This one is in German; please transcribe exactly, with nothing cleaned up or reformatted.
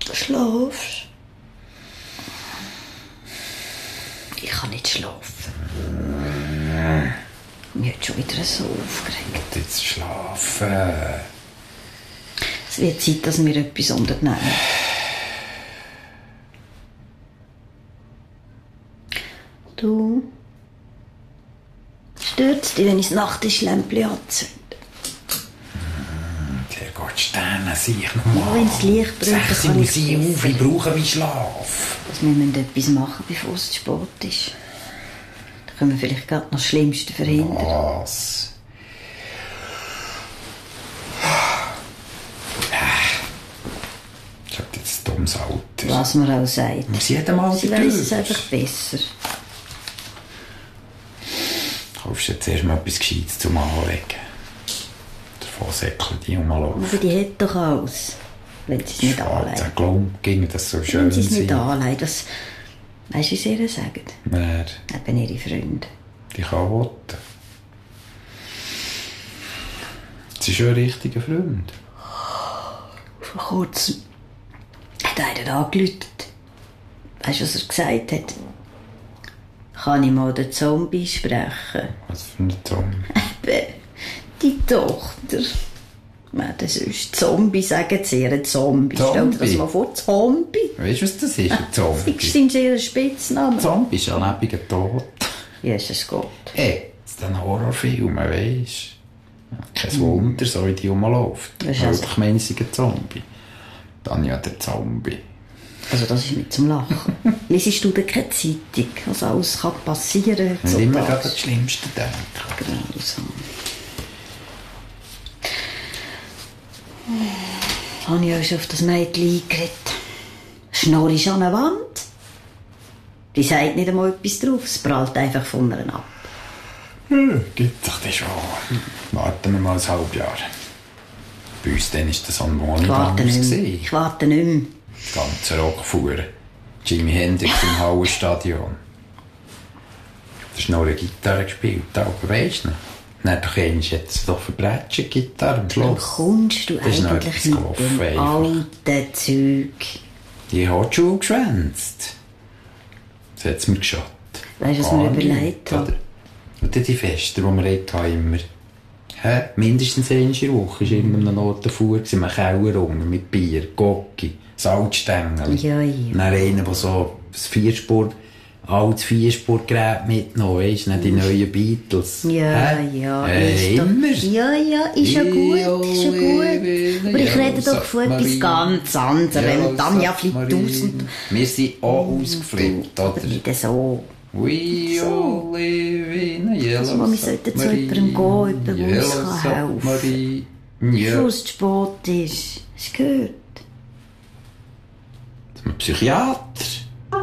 Schlafst? Ich kann nicht schlafen. Mich hat schon wieder so aufgeregt. Jetzt schlafen. Es wird Zeit, dass wir etwas unternehmen. Du... Stört es dich, wenn ich das Nachttischlämpchen anzünde? Der Gott, Sterne, sehe ich nochmal. Ja, wenn das Licht brennt, sechs kann muss ich ich es auf, ich brauche meinen Schlaf. Also wir müssen etwas machen, bevor es zu spät ist. Da können wir vielleicht gerade noch das Schlimmste verhindern. Was? Ich habe jetzt ein dummes Alter. Was man auch sagt. Muss jedem Mal Sie weiss es einfach besser. Kaufst du jetzt erst mal etwas Gescheites zum Anlegen. Davon säckeln die um mal auf. Aber die hat doch alles, wenn sie es nicht anlegt. Schwarz, Glum, ging das so schön Wenn sie es nicht sein. anlegt, was... Weißt du, wie sie ihr sagen? Wer? Eben ihre Freunde. Die Chaoten. Sie ist schon ein richtiger Freund. Vor kurzem hat einer angerufen. Weißt du, was er gesagt hat? Kann ich mal den Zombie sprechen? Was für ein Zombie? Eben, die Tochter. Ja, das ist Zombie, sagen sie, ein Zombie. Zombie? Stell dir das mal vor, Zombie. Weißt du, was das ist, ein Zombie? Das ist ihr Spitzname. Zombie ist ein lebendiger Tod. Jesus Gott. Ey, das ist ein Horrorfilm, weisst du? Kein Wunder, so wie die rumläuft. Das ist Weil also- ich meine, sie sind ein Zombie. Dann ja der Zombie. Also das ist nicht zum Lachen. Liesest du denn keine Zeitung, was alles kann passieren Und kann? immer gerade das Schlimmste denken. Grausam. Habe ich euch schon auf das Mädchen eingeredet? Schnorr ist an der Wand. Die sagt nicht einmal etwas drauf, es prallt einfach von ihr ab. Hm, gibt doch das schon. Warten wir mal ein halbes Jahr. Bei uns dann ist das an Ich warte anders nicht mehr. gewesen. Ich warte nicht mehr. Das ganze Rockfuhren. Jimi Hendrix im Hallenstadion. Da ist noch eine Gitarre gespielt, aber weisst du noch? Dann doch einmal jetzt doch verbrechen, Gitarre am Warum Schluss. kommst du Das ist noch eigentlich etwas mit gelaufen, dem einfach. alten Zeug? Die hat schon geschwänzt. Das hat es mir geschaut. Weißt du, was mir überlegt habe? Oder, oder die Feste, die wir hatten, immer. Hä? Mindestens einmal in der Woche war immer noch Notenfuhr, im Keller rum, mit Bier, Gocki, Salzstängel. Ja, ja. Dann einer, der so das Vierspur, altes Vierspurgerät mitgenommen, weisst du, nicht die neuen Beatles. Ja, Hä? ja. Äh, ist doch- immer. Ja, ja, ist ja gut, ist ja gut. Aber ich rede doch von etwas ganz anderem. Tanja fliegt aus und... Wir sind auch ausgeflippt, oder? Aber nicht so. We So. all live in a yellow Also, wir sollten zu jemandem gehen, der uns yellow kann helfen. submarine. Ja. Bevor es zu spät ist. Hast du gehört? Zum Psychiater.